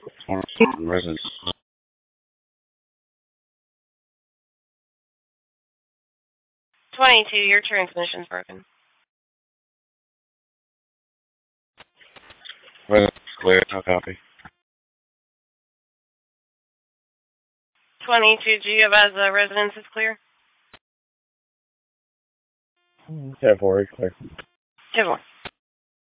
Resident. 22, your transmission's broken. Resident clear. No copy. 22, do you have as a residence is clear? 10-4, clear. 10-4.